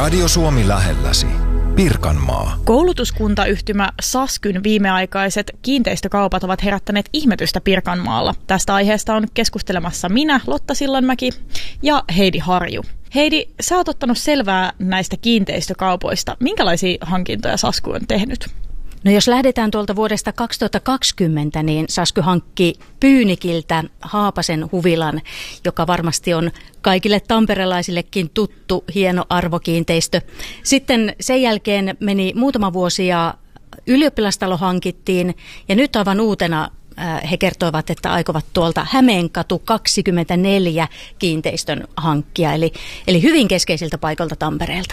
Radio Suomi lähelläsi. Pirkanmaa. Koulutuskuntayhtymä Saskyn viimeaikaiset kiinteistökaupat ovat herättäneet ihmetystä Pirkanmaalla. Tästä aiheesta on keskustelemassa minä, Lotta Sillanmäki, ja Heidi Harju. Heidi, sä oot ottanut selvää näistä kiinteistökaupoista. Minkälaisia hankintoja Sasky on tehnyt? No jos lähdetään tuolta vuodesta 2020, niin Sasky hankki Pyynikiltä Haapasen huvilan, joka varmasti on kaikille tamperelaisillekin tuttu hieno arvokiinteistö. Sitten sen jälkeen meni muutama vuosi ja ylioppilastalo hankittiin ja nyt aivan uutena he kertoivat, että aikovat tuolta Hämeenkatu 24 kiinteistön hankkia, eli hyvin keskeisiltä paikalta Tampereelta.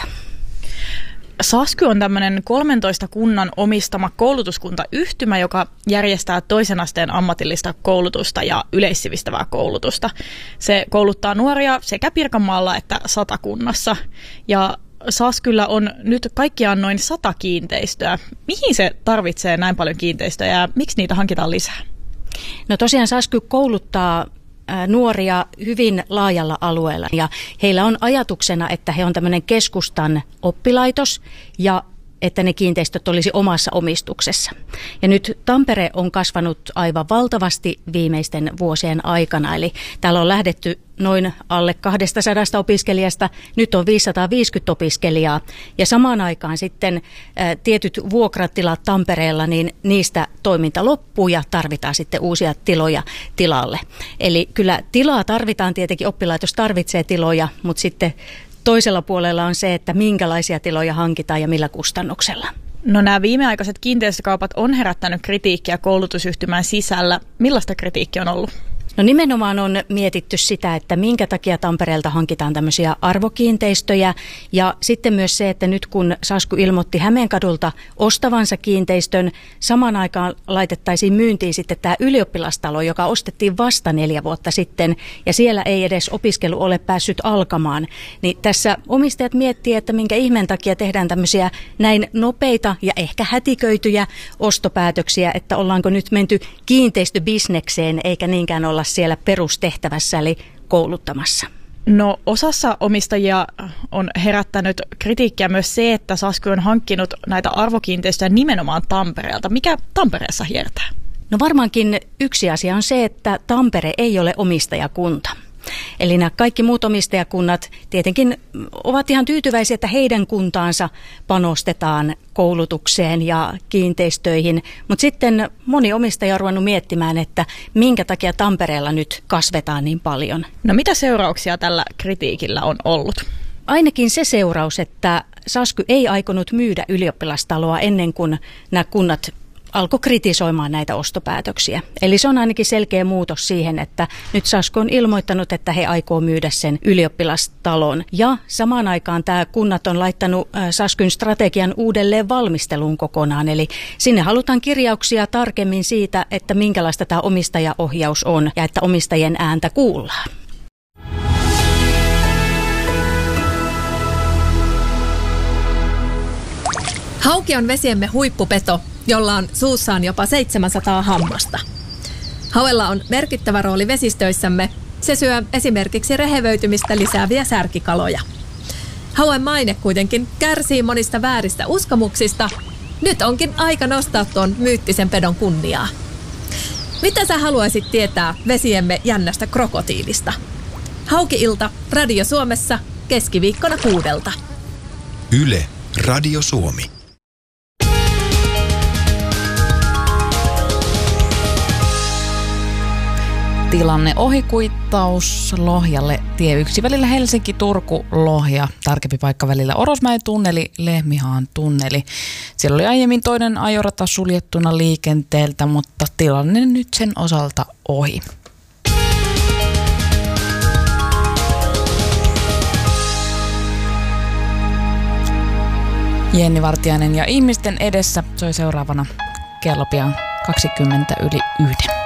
Sasky on tämmöinen 13 kunnan omistama koulutuskuntayhtymä, joka järjestää toisen asteen ammatillista koulutusta ja yleissivistävää koulutusta. Se kouluttaa nuoria sekä Pirkanmaalla että Satakunnassa. Ja Saskyllä on nyt kaikkiaan noin 100 kiinteistöä. Mihin se tarvitsee näin paljon kiinteistöjä ja miksi niitä hankitaan lisää? No tosiaan Sasky kouluttaa nuoria hyvin laajalla alueella ja heillä on ajatuksena, että he on tämmöinen keskustan oppilaitos ja että ne kiinteistöt olisi omassa omistuksessa. Ja nyt Tampere on kasvanut aivan valtavasti viimeisten vuosien aikana, eli täällä on lähdetty noin alle 200 opiskelijasta, nyt on 550 opiskelijaa ja samaan aikaan sitten tietyt vuokratilat Tampereella, niin niistä toiminta loppuu ja tarvitaan sitten uusia tiloja tilalle. Eli kyllä tilaa tarvitaan, tietenkin oppilaitos tarvitsee tiloja, mutta sitten toisella puolella on se, että minkälaisia tiloja hankitaan ja millä kustannuksella. No nämä viimeaikaiset kiinteistökaupat on herättänyt kritiikkiä koulutusyhtymän sisällä. Millaista kritiikkiä on ollut? No nimenomaan on mietitty sitä, että minkä takia Tampereelta hankitaan tämmöisiä arvokiinteistöjä ja sitten myös se, että nyt kun Sasky ilmoitti Hämeenkadulta ostavansa kiinteistön, samaan aikaan laitettaisiin myyntiin sitten tämä ylioppilastalo, joka ostettiin vasta 4 vuotta sitten ja siellä ei edes opiskelu ole päässyt alkamaan. Niin tässä omistajat miettii, että minkä ihmeen takia tehdään tämmöisiä näin nopeita ja ehkä hätiköityjä ostopäätöksiä, että ollaanko nyt menty kiinteistöbisnekseen eikä niinkään olla siellä perustehtävässä eli kouluttamassa. No osassa omistajia on herättänyt kritiikkiä myös se, että Sasky on hankkinut näitä arvokiinteistöjä nimenomaan Tampereelta. Mikä Tampereessa hiertää? No varmaankin yksi asia on se, että Tampere ei ole omistajakunta. Eli nämä kaikki muut omistajakunnat tietenkin ovat ihan tyytyväisiä, että heidän kuntaansa panostetaan koulutukseen ja kiinteistöihin, mutta sitten moni omistaja on ruvennut miettimään, että minkä takia Tampereella nyt kasvetaan niin paljon. No mitä seurauksia tällä kritiikillä on ollut? Ainakin se seuraus, että Sasky ei aikonut myydä ylioppilastaloa ennen kuin nämä kunnat alkoi kritisoimaan näitä ostopäätöksiä. Eli se on ainakin selkeä muutos siihen, että nyt Sasky on ilmoittanut, että he aikoo myydä sen ylioppilastalon. Ja samaan aikaan tämä kunnat on laittanut Saskyn strategian uudelleen valmisteluun kokonaan. Eli sinne halutaan kirjauksia tarkemmin siitä, että minkälaista tämä omistajaohjaus on ja että omistajien ääntä kuullaan. Hauki on vesiemme huippupeto, jolla on suussaan jopa 700 hammasta. Hauella on merkittävä rooli vesistöissämme. Se syö esimerkiksi rehevöitymistä lisääviä särkikaloja. Hauen maine kuitenkin kärsii monista vääristä uskomuksista. Nyt onkin aika nostaa tuon myyttisen pedon kunniaa. Mitä sä haluaisit tietää vesiemme jännästä krokotiilista? Hauki-ilta Radio Suomessa keskiviikkona 6. Yle Radio Suomi. Tilanne ohikuittaus Lohjalle tie 1 välillä Helsinki-Turku-Lohja, tarkempi paikka välillä Orosmäen tunneli, Lehmihaan tunneli. Siellä oli aiemmin toinen ajorata suljettuna liikenteeltä, mutta tilanne nyt sen osalta ohi. Jenni Vartiainen ja ihmisten edessä soi seuraavana kello pian 20 yli 1.